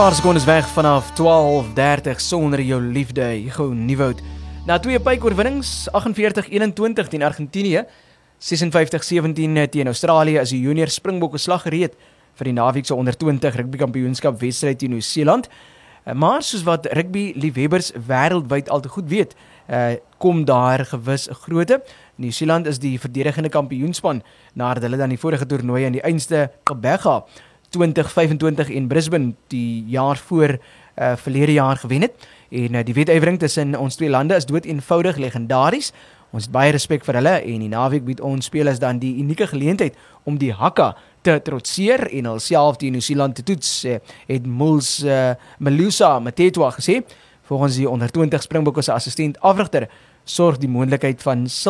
Paar secondes weg vanaf 12:30 sonder jou liefde, Hugo Nieuwoud. Na 2 pykoorwinnings, 48-21 teen Argentinië, 56-17 teen Australië, is die junior Springbokke slag gereed vir die naweekse onder 20 rugbykampioenskap wedstryd teen Nieu-Seeland. Maar soos wat rugby liefhebbers wêreldwyd al te goed weet, kom daar gewis 'n grootte. Nieu-Seeland is die verdedigende kampioenspan nadat hulle dan die vorige toernooie in die einste Gqeberha 2025 in Brisbane die jaar voor verlede jaar gewen het. En die wedywering tussen ons twee lande is dood eenvoudig legendaries. Ons het baie respek vir hulle en die naweek bied ons spelers dan die unieke geleentheid om die Haka te trotseer en hulself teen Nieu-Seeland te toets, het Melusa Matetwa gesê. Volgens die onder 20 Springbokke se assistent afrigter sorg die moontlikheid van